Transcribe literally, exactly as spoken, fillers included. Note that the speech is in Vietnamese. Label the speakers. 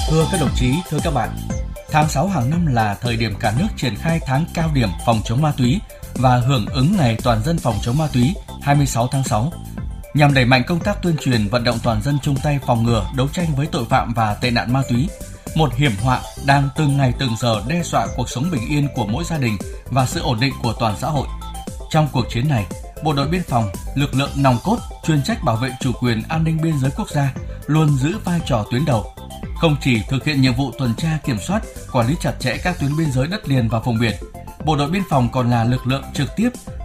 Speaker 1: Thưa các đồng chí, thưa các bạn, tháng sáu hàng năm là thời điểm cả nước triển khai tháng cao điểm phòng chống ma túy và hưởng ứng Ngày Toàn dân phòng chống ma túy hai mươi sáu tháng sáu. Nhằm đẩy mạnh công tác tuyên truyền vận động toàn dân chung tay phòng ngừa, đấu tranh với tội phạm và tệ nạn ma túy, một hiểm họa đang từng ngày từng giờ đe dọa cuộc sống bình yên của mỗi gia đình và sự ổn định của toàn xã hội. Trong cuộc chiến này, Bộ đội Biên phòng, lực lượng nòng cốt chuyên trách bảo vệ chủ quyền an ninh biên giới quốc gia luôn giữ vai trò tuyến đầu. Không chỉ thực hiện nhiệm vụ tuần tra kiểm soát, quản lý chặt chẽ các tuyến biên giới đất liền và vùng biển, Bộ đội Biên phòng còn là lực lượng trực tiếp